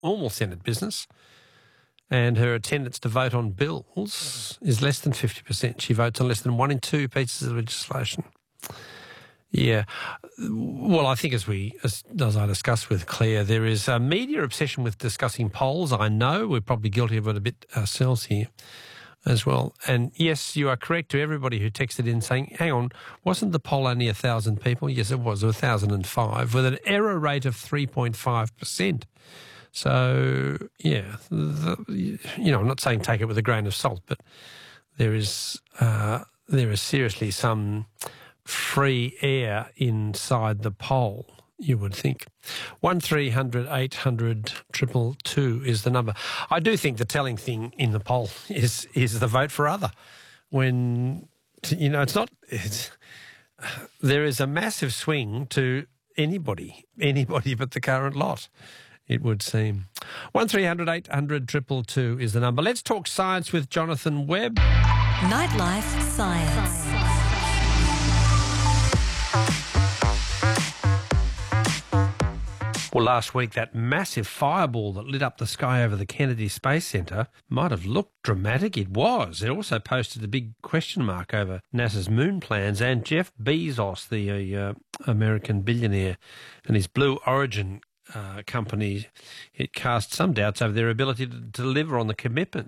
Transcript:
normal Senate business, and her attendance to vote on bills is less than 50%. She votes on less than 1 in 2 pieces of legislation. Yeah. Well, I think as I discussed with Claire, there is a media obsession with discussing polls. I know we're probably guilty of it a bit ourselves here as well. And yes, you are correct to everybody who texted in saying, hang on, wasn't the poll only 1,000 people? Yes, it was 1,005 with an error rate of 3.5%. So, yeah, I'm not saying take it with a grain of salt, but there is seriously some free air inside the poll, you would think. 1300 800 222 is the number. I do think the telling thing in the poll is the vote for other. When, there is a massive swing to anybody but the current lot, it would seem. 1300 800 222 is the number. Let's talk science with Jonathan Webb. Nightlife Science. Well, last week, that massive fireball that lit up the sky over the Kennedy Space Centre might have looked dramatic. It was. It also posted a big question mark over NASA's moon plans, and Jeff Bezos, the American billionaire, and his Blue Origin company, it cast some doubts over their ability to deliver on the